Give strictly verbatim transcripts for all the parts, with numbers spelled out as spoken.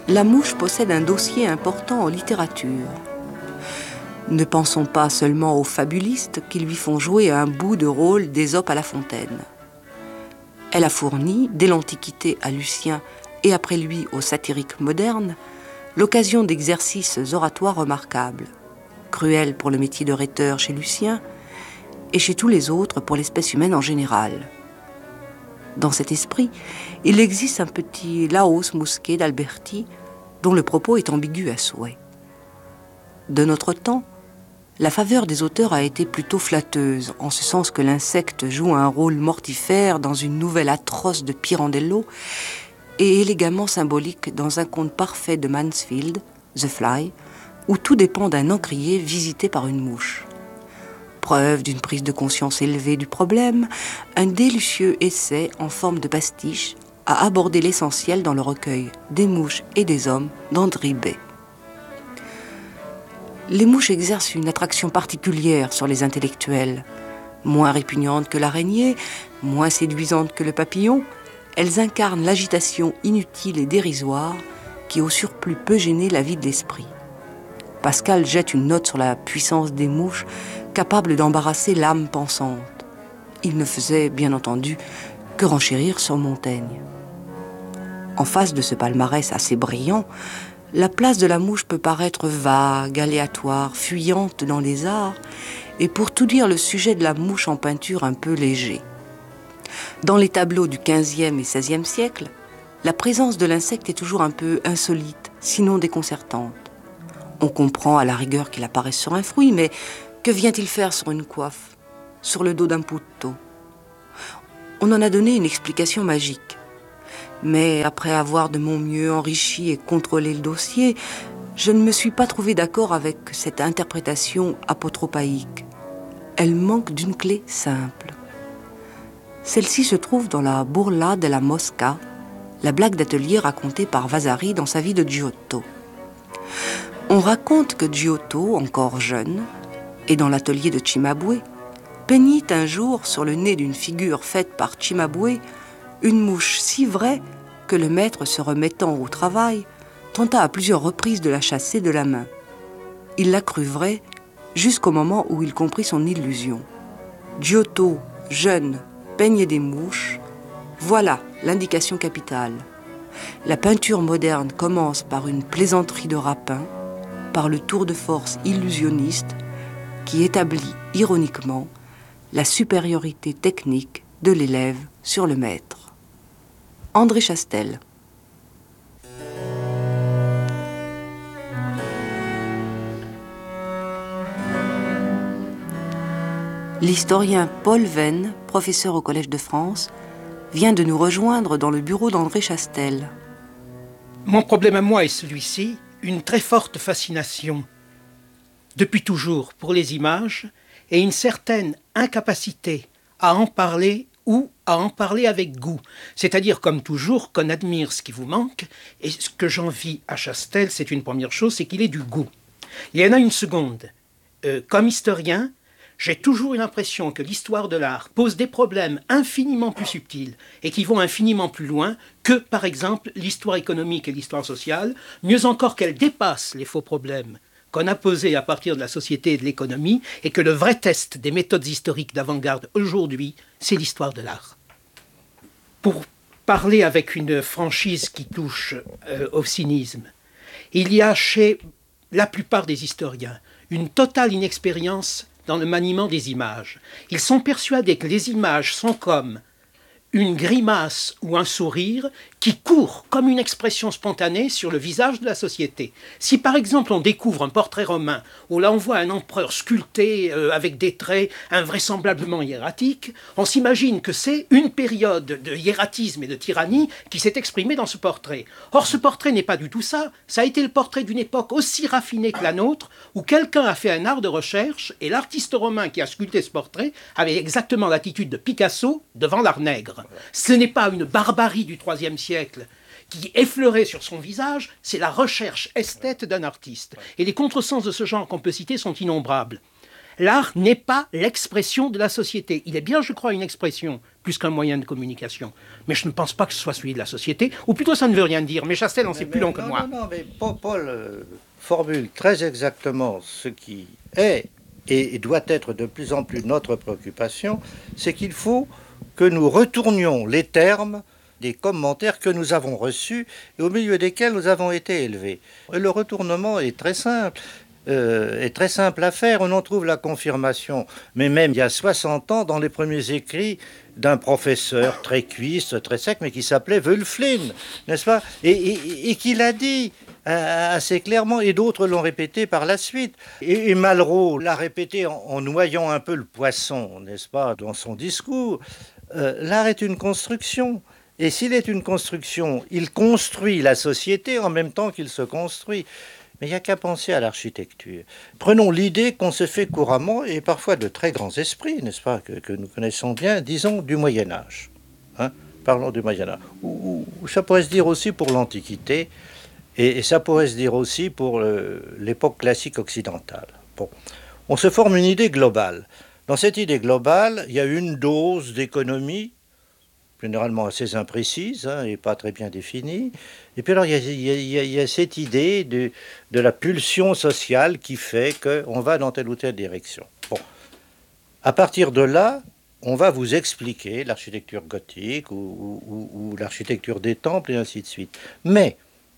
la mouche possède un dossier important en littérature. Ne pensons pas seulement aux fabulistes qui lui font jouer un bout de rôle d'Ésope à La Fontaine. Elle a fourni, dès l'Antiquité à Lucien et après lui aux satiriques modernes, l'occasion d'exercices oratoires remarquables, cruels pour le métier de rhéteur chez Lucien et chez tous les autres pour l'espèce humaine en général. Dans cet esprit, il existe un petit Laos mousquet d'Alberti dont le propos est ambigu à souhait. De notre temps, la faveur des auteurs a été plutôt flatteuse, en ce sens que l'insecte joue un rôle mortifère dans une nouvelle atroce de Pirandello et élégamment symbolique dans un conte parfait de Mansfield, The Fly, où tout dépend d'un encrier visité par une mouche. Preuve d'une prise de conscience élevée du problème, un délicieux essai en forme de pastiche a abordé l'essentiel dans le recueil Des mouches et des hommes d'André Bay. Les mouches exercent une attraction particulière sur les intellectuels. Moins répugnantes que l'araignée, moins séduisantes que le papillon, elles incarnent l'agitation inutile et dérisoire qui, au surplus, peut gêner la vie de l'esprit. Pascal jette une note sur la puissance des mouches, capables d'embarrasser l'âme pensante. Il ne faisait, bien entendu, que renchérir sur Montaigne. En face de ce palmarès assez brillant, la place de la mouche peut paraître vague, aléatoire, fuyante dans les arts, et pour tout dire le sujet de la mouche en peinture un peu léger. Dans les tableaux du quinzième et seizième siècle, la présence de l'insecte est toujours un peu insolite, sinon déconcertante. On comprend à la rigueur qu'il apparaisse sur un fruit, mais que vient-il faire sur une coiffe, sur le dos d'un pouto? On en a donné une explication magique. Mais après avoir de mon mieux enrichi et contrôlé le dossier, je ne me suis pas trouvé d'accord avec cette interprétation apotropaïque. Elle manque d'une clé simple. Celle-ci se trouve dans la Burla della Mosca, la blague d'atelier racontée par Vasari dans sa vie de Giotto. On raconte que Giotto, encore jeune, et dans l'atelier de Cimabue, peignit un jour sur le nez d'une figure faite par Cimabue une mouche si vraie que le maître, se remettant au travail, tenta à plusieurs reprises de la chasser de la main. Il la crut vraie jusqu'au moment où il comprit son illusion. Giotto, jeune, peignait des mouches. Voilà l'indication capitale. La peinture moderne commence par une plaisanterie de rapin, par le tour de force illusionniste qui établit ironiquement la supériorité technique de l'élève sur le maître. André Chastel. L'historien Paul Venn, professeur au Collège de France, vient de nous rejoindre dans le bureau d'André Chastel. Mon problème à moi est celui-ci, une très forte fascination, depuis toujours, pour les images et une certaine incapacité à en parler ou à en parler avec goût. C'est-à-dire, comme toujours, qu'on admire ce qui vous manque, et ce que j'envie à Chastel, c'est une première chose, c'est qu'il ait du goût. Il y en a une seconde. Euh, comme historien, j'ai toujours eu l'impression que l'histoire de l'art pose des problèmes infiniment plus subtils et qui vont infiniment plus loin que, par exemple, l'histoire économique et l'histoire sociale, mieux encore qu'elle dépasse les faux problèmes qu'on a posés à partir de la société et de l'économie, et que le vrai test des méthodes historiques d'avant-garde aujourd'hui, c'est l'histoire de l'art. Pour parler avec une franchise qui touche euh, au cynisme, il y a chez la plupart des historiens une totale inexpérience dans le maniement des images. Ils sont persuadés que les images sont comme une grimace ou un sourire qui court comme une expression spontanée sur le visage de la société. Si par exemple on découvre un portrait romain où l'on voit un empereur sculpté euh, avec des traits invraisemblablement hiératiques, on s'imagine que c'est une période de hiératisme et de tyrannie qui s'est exprimée dans ce portrait. Or ce portrait n'est pas du tout ça, ça a été le portrait d'une époque aussi raffinée que la nôtre, où quelqu'un a fait un art de recherche et l'artiste romain qui a sculpté ce portrait avait exactement l'attitude de Picasso devant l'art nègre. Ce n'est pas une barbarie du troisième siècle qui effleurait sur son visage, c'est la recherche esthète d'un artiste. Et les contresens de ce genre qu'on peut citer sont innombrables. L'art n'est pas l'expression de la société. Il est bien, je crois, une expression, plus qu'un moyen de communication. Mais je ne pense pas que ce soit celui de la société, ou plutôt ça ne veut rien dire. Mais Chastel en sait plus long que non, moi. Non, non, mais Paul, Paul euh, formule très exactement ce qui est et doit être de plus en plus notre préoccupation, c'est qu'il faut que nous retournions les termes des commentaires que nous avons reçus et au milieu desquels nous avons été élevés. Et le retournement est très simple. Euh, est très simple à faire, on en trouve la confirmation, mais même il y a soixante ans, dans les premiers écrits d'un professeur très cuisse, très sec, mais qui s'appelait Wölfflin, n'est-ce pas, et, et, et qui l'a dit euh, assez clairement, et d'autres l'ont répété par la suite. Et, et Malraux l'a répété en, en noyant un peu le poisson, n'est-ce pas, dans son discours. Euh, l'art est une construction. Et s'il est une construction, il construit la société en même temps qu'il se construit. Mais il n'y a qu'à penser à l'architecture. Prenons l'idée qu'on se fait couramment, et parfois de très grands esprits, n'est-ce pas, que, que nous connaissons bien, disons du Moyen-Âge. Hein, parlons du Moyen-Âge. Ou, ou ça pourrait se dire aussi pour l'Antiquité, et, et ça pourrait se dire aussi pour le, l'époque classique occidentale. Bon. On se forme une idée globale. Dans cette idée globale, il y a une dose d'économie, généralement assez imprécise hein, et pas très bien définie. Et puis alors, il y a, il y a, il y a cette idée de, de la pulsion sociale qui fait qu'on va dans telle ou telle direction. Bon. À partir de là, on va vous expliquer l'architecture gothique ou, ou, ou l'architecture des temples et ainsi de suite. Mais,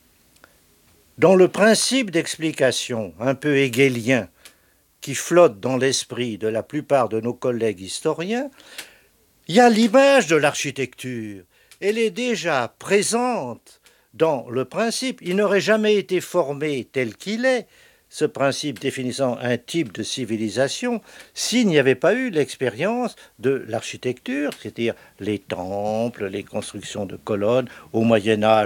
dans le principe d'explication un peu hegelien qui flotte dans l'esprit de la plupart de nos collègues historiens, il y a l'image de l'architecture. Elle est déjà présente dans le principe. Il n'aurait jamais été formé tel qu'il est, ce principe définissant un type de civilisation, s'il n'y avait pas eu l'expérience de l'architecture, c'est-à-dire les temples, les constructions de colonnes au Moyen-Âge.